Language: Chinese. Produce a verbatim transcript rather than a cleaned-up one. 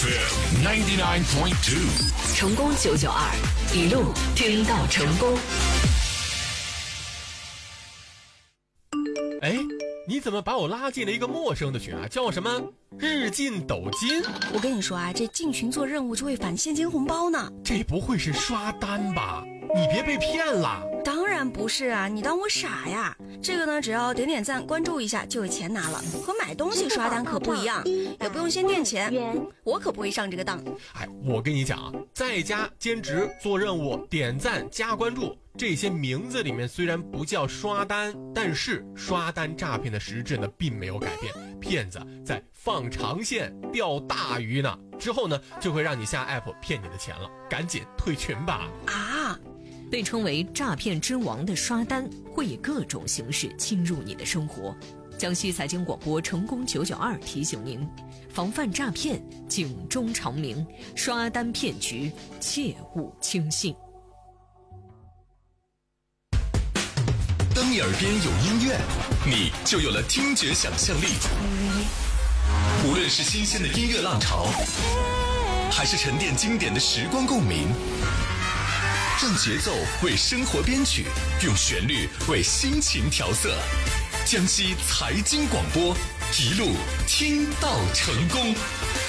F M ninety-nine point two， 成功九九二，一路听到成功。 哎，你怎么把我拉进了一个陌生的群啊？叫什么日进斗金？ 我跟你说啊，这进群做任务就会返现金红包呢。 这不会是刷单吧？你别被骗了。 当然不是啊，你当我傻呀？这个呢，只要点点赞关注一下就有钱拿了，和买东西刷单可不一样，也不用先垫钱，我可不会上这个当。 哎，我跟你讲啊，在家兼职做任务点赞加关注，这些名字里面虽然不叫刷单，但是刷单诈骗的实质呢并没有改变，骗子在放长线钓大鱼呢，之后呢就会让你下 app 骗你的钱了，赶紧退群吧。 啊， 被称为诈骗之王的刷单会以各种形式侵入你的生活。江西财经广播成功九九二提醒您，防范诈骗，警钟长鸣，刷单骗局切勿轻信。 当你耳边有音乐，你就有了听觉想象力。无论是新鲜的音乐浪潮，还是沉淀经典的时光共鸣，让节奏为生活编曲，用旋律为心情调色。江西财经广播，一路听到成功。